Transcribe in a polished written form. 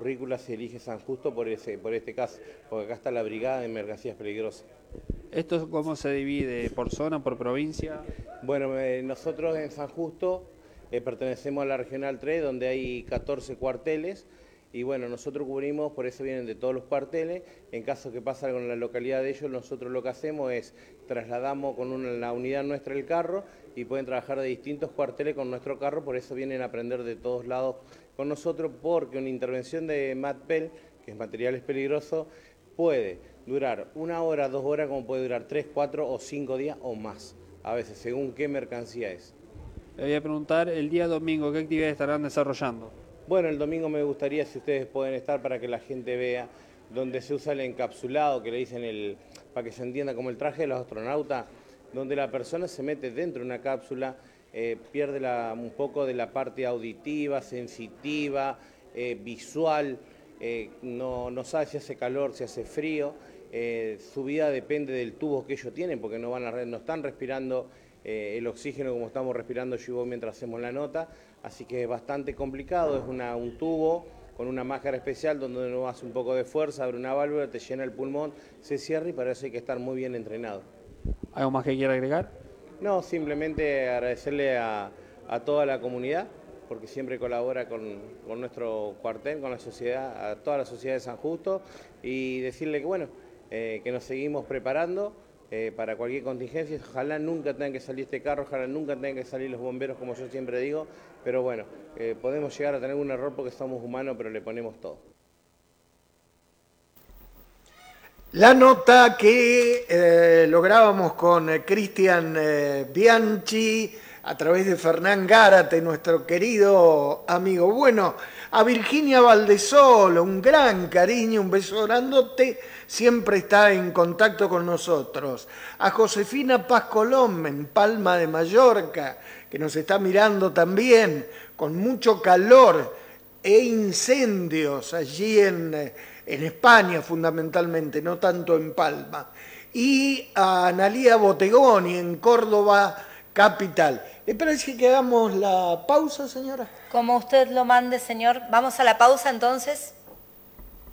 currícula se elige San Justo por este caso, porque acá está la Brigada de Mercancías Peligrosas. ¿Esto cómo se divide? ¿Por zona, por provincia? Bueno, nosotros en San Justo pertenecemos a la Regional 3, donde hay 14 cuarteles, y bueno, nosotros cubrimos, por eso vienen de todos los cuarteles. En caso que pase algo en la localidad de ellos, nosotros lo que hacemos es trasladamos con la unidad nuestra el carro y pueden trabajar de distintos cuarteles con nuestro carro, por eso vienen a aprender de todos lados con nosotros, porque una intervención de MATPEL, que es materiales peligrosos, puede durar 1 hora, 2 horas, como puede durar 3, 4 o 5 días o más, a veces, según qué mercancía es. Le voy a preguntar, el día domingo, ¿qué actividades estarán desarrollando? Bueno, el domingo me gustaría, si ustedes pueden estar, para que la gente vea donde se usa el encapsulado, que le dicen para que se entienda como el traje de los astronautas, donde la persona se mete dentro de una cápsula, pierde un poco de la parte auditiva, sensitiva, visual, no sabe si hace calor, si hace frío, su vida depende del tubo que ellos tienen, porque no están respirando el oxígeno como estamos respirando yo y vos mientras hacemos la nota, así que es bastante complicado, es un tubo con una máscara especial donde uno hace un poco de fuerza, abre una válvula, te llena el pulmón, se cierra y para eso hay que estar muy bien entrenado. ¿Algo más que quiera agregar? No, simplemente agradecerle a toda la comunidad, porque siempre colabora con nuestro cuartel, con la sociedad, a toda la sociedad de San Justo, y decirle que bueno, que nos seguimos preparando para cualquier contingencia. Ojalá nunca tengan que salir este carro, ojalá nunca tengan que salir los bomberos, como yo siempre digo, pero bueno, podemos llegar a tener un error porque somos humanos, pero le ponemos todo. La nota que lográbamos con Cristian Bianchi a través de Fernán Gárate, nuestro querido amigo. Bueno, a Virginia Valdesolo, un gran cariño, un beso grandote, siempre está en contacto con nosotros. A Josefina Paz Colón, en Palma de Mallorca, que nos está mirando también con mucho calor e incendios allí en España fundamentalmente, no tanto en Palma. Y a Analía Botegoni en Córdoba capital. ¿Le parece que hagamos la pausa, señora? Como usted lo mande, señor. Vamos a la pausa entonces.